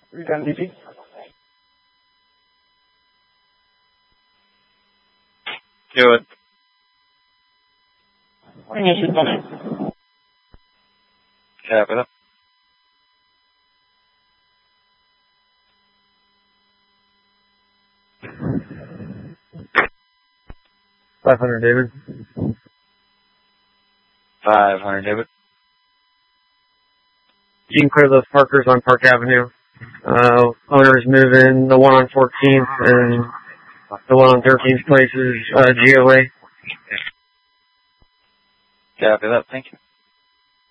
Recon DP. Do it. Wing issued, buddy. Cap it up. $500, David. 500, David. You can clear those parkers on Park Avenue. Owners moving the one on 14th and the one on 13th place is GOA. Cap it up. Thank you.